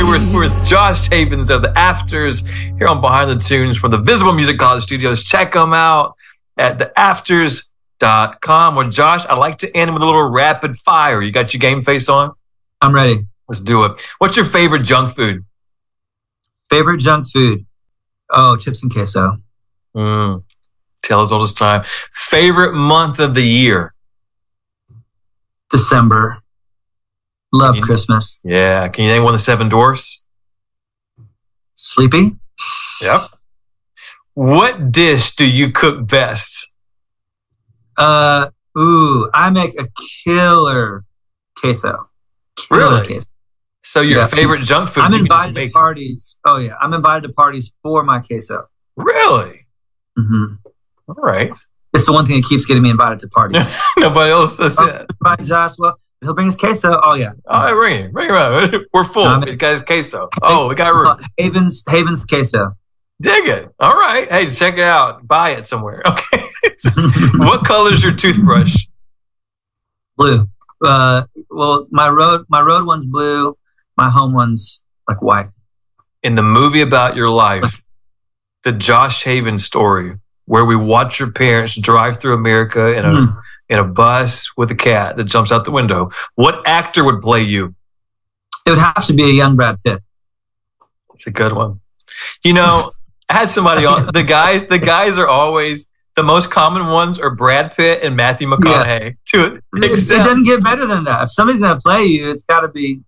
we're with Josh Havens of the Afters here on Behind the Tunes from the Visible Music College Studios. Check them out at theafters.com. Well, Josh, I'd like to end with a little rapid fire. You got your game face on? I'm ready. Let's do it. What's your favorite junk food? Favorite junk food? Oh, chips and queso. Tell us all this time. Favorite month of the year? December. Love Christmas. Yeah. Can you name one of the Seven Dwarfs? Sleepy? Yep. What dish do you cook best? I make a killer queso. Really? Queso. So your favorite junk food? I'm invited to parties. Oh yeah, I'm invited to parties for my queso. Really? Mm-hmm. All right. It's the one thing that keeps getting me invited to parties. Nobody else does it. Invite Josh. Well, he'll bring his queso. Oh yeah. Oh, bring him out. We're full. He's got his queso. Oh, we got room. Havens queso. Dig it. All right. Hey, check it out. Buy it somewhere. Okay. What color is your toothbrush? Blue. Well, my road one's blue. My home one's like white. In the movie about your life, the Josh Havens story, where we watch your parents drive through America in a bus with a cat that jumps out the window, what actor would play you? It would have to be a young Brad Pitt. It's a good one. You know, I had somebody on. The guys are always, the most common ones are Brad Pitt and Matthew McConaughey. Yeah. It doesn't get better than that. If somebody's going to play you, it's got to be.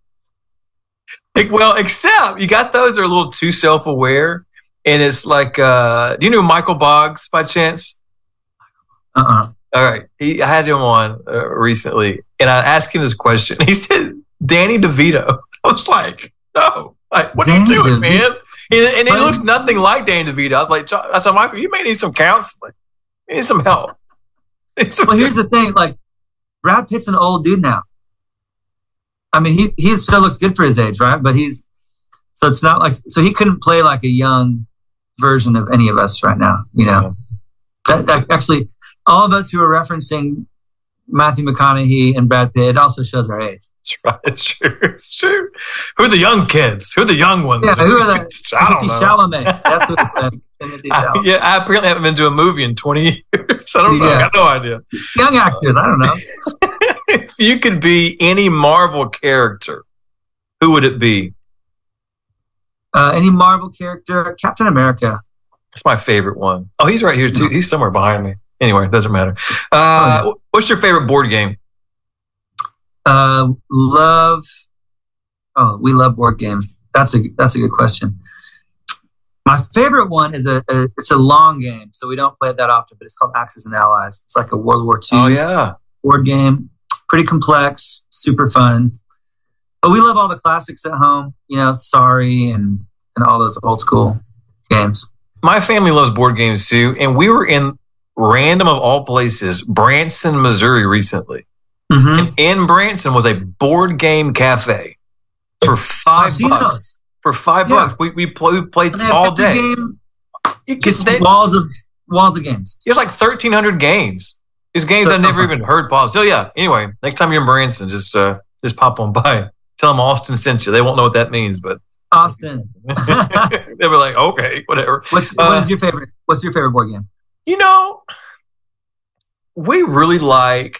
Well, except you got those that are a little too self-aware. And it's like, do you know Michael Boggs by chance? Uh-uh. All right. I had him on recently, and I asked him this question. He said, Danny DeVito. I was like, no. Like, what are you doing, man? And he looks nothing like Danny DeVito. I was like, Michael, you may need some counseling. You need some help. Well, here's the thing. Like, Brad Pitt's an old dude now. I mean, he still looks good for his age, right? But so it's not like, so he couldn't play like a young version of any of us right now, you know? That actually, all of us who are referencing Matthew McConaughey and Brad Pitt, it also shows our age. That's right. It's true. It's true. Who are the young kids? Who are the young ones? Yeah, who are the Timothy Chalamet? That's what it's Timothy Chalamet. Yeah, I apparently haven't been to a movie in 20 years. I don't know. I got no idea. Young actors, I don't know. If you could be any Marvel character, who would it be? Any Marvel character? Captain America. That's my favorite one. Oh, he's right here too. He's somewhere behind me. Anyway, it doesn't matter. What's your favorite board game? We love board games. That's a good question. My favorite one is it's a long game, so we don't play it that often, but it's called Axis and Allies. It's like a World War II board game. Pretty complex, super fun. But we love all the classics at home, you know, Sorry and all those old school games. My family loves board games too, and we were in random of all places, Branson, Missouri recently. Mm-hmm. And in Branson was a board game cafe for $5. For $5, we played all day. Walls of games. There's like 1,300 games. These games I never even heard of. So yeah. Anyway, next time you're in Branson, just pop on by. Tell them Austin sent you. They won't know what that means, but Austin. They were like, okay, whatever. What is your favorite? What's your favorite board game? You know, we really like.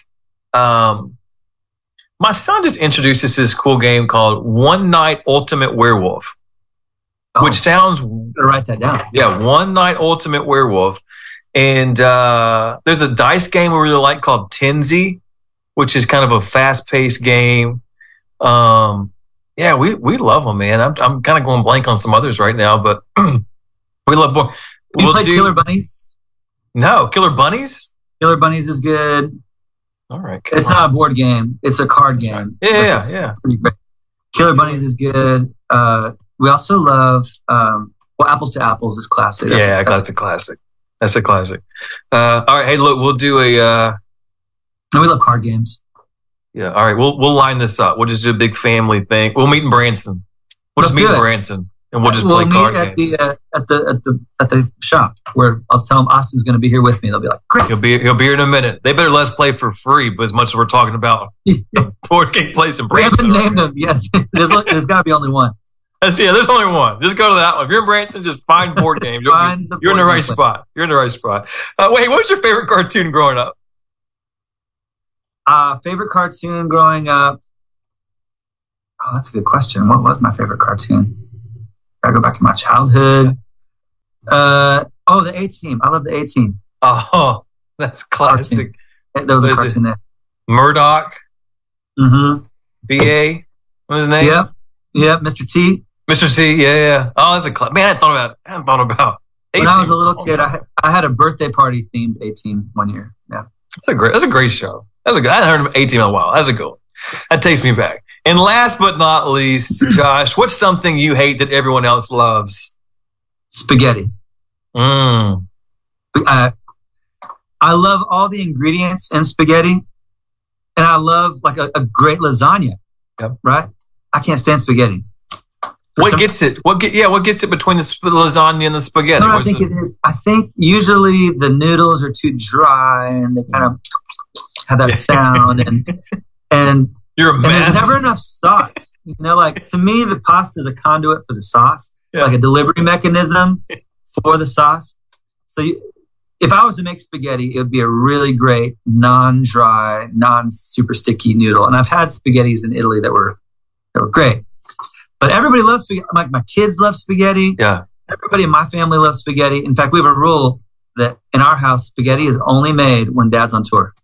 My son just introduced us this cool game called One Night Ultimate Werewolf, which sounds. Write that down. Yeah, One Night Ultimate Werewolf. And there's a dice game we really like called Tenzi, which is kind of a fast-paced game. Yeah, we love them, man. I'm kind of going blank on some others right now, but we love. You play Killer Bunnies? No, Killer Bunnies. Killer Bunnies is good. All right, it's not a board game; it's a card game. Right. Yeah. Killer Bunnies is good. We also love Apples to Apples is classic. That's a classic. That's a classic. All right, hey, look, we'll do a. And we love card games. Yeah, all right, we'll line this up. We'll just do a big family thing. We'll meet in Branson. We'll just meet in Branson, and we'll just play card games. At the shop where I'll tell them Austin's going to be here with me. They'll be like, great. He'll be here in a minute. They better let us play for free, but as much as we're talking about board game place in Branson. We haven't named them yet. There's got to be only one. There's only one. Just go to that one. If you're in Branson, just find board games. You're in the right spot. You're in the right spot. Wait, what was your favorite cartoon growing up? Favorite cartoon growing up? Oh, that's a good question. What was my favorite cartoon? Gotta go back to my childhood. The A-Team. I love the A-Team. Oh, that's classic. That was a cartoon there. Murdoch. Mm-hmm. B.A. What was his name? Yep. Mr. T. Mr. T. Yeah. Oh, that's a man. I hadn't thought about. When I was a little kid, I had a birthday party themed A-Team one year. Yeah, that's a great show. I hadn't heard of A-Team in a while. That's a good one. That takes me back. And last but not least, Josh, what's something you hate that everyone else loves? Spaghetti. I love all the ingredients in spaghetti, and I love like a great lasagna. Yep. Right? I can't stand spaghetti. What gets it? What gets it between the lasagna and the spaghetti? I think it is. I think usually the noodles are too dry, and they kind of have that sound, and you're a mess. And there's never enough sauce. Like to me, the pasta is a conduit for the sauce, like a delivery mechanism for the sauce. So if I was to make spaghetti, it would be a really great non-dry, non-super sticky noodle. And I've had spaghettis in Italy that were great. But everybody loves spaghetti. My kids love spaghetti. Yeah. Everybody in my family loves spaghetti. In fact, we have a rule that in our house, spaghetti is only made when Dad's on tour.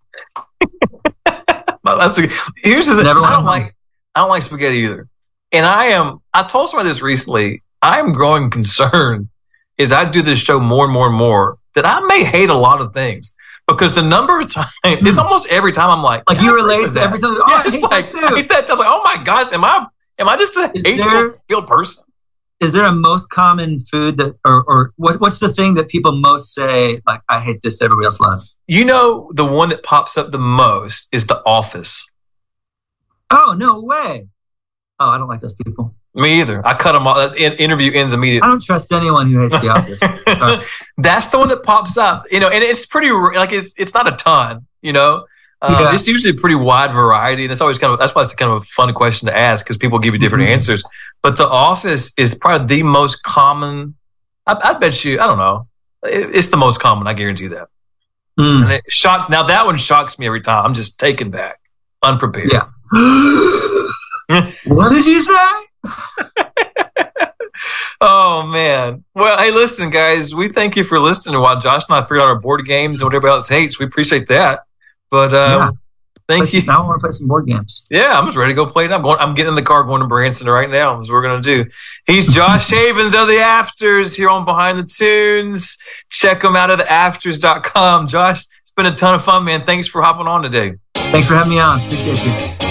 Here's the thing. I don't like spaghetti either. And I told somebody this recently. I'm growing concerned as I do this show more and more and more that I may hate a lot of things because the number of times, it's almost every time I'm like you relate to every time. Oh, I hate that too. I hate that. I was like, oh my gosh, am I just a hateful person? Is there a most common food that, or what's the thing that people most say, like, I hate this that everybody else loves? The one that pops up the most is The Office. Oh, no way. Oh, I don't like those people. Me either. I cut them off. The interview ends immediately. I don't trust anyone who hates The Office. That's the one that pops up, and it's pretty, like, it's not a ton, It's usually a pretty wide variety, and it's always that's why it's kind of a fun question to ask because people give you different answers. But The Office is probably the most common. I bet you. I don't know. It's the most common. I guarantee that. And it shocks. Now that one shocks me every time. I'm just taken back, unprepared. Yeah. What did you say? Oh man. Well, hey, listen, guys. We thank you for listening while Josh and I figured out our board games and what everybody else hates. We appreciate that. But thank you. Now I want to play some board games. Yeah, I'm just ready to go play it. I'm getting in the car going to Branson right now. That's what we're going to do. He's Josh Havens of The Afters here on Behind the Tunes. Check him out at theafters.com. Josh, it's been a ton of fun, man. Thanks for hopping on today. Thanks for having me on. Appreciate you.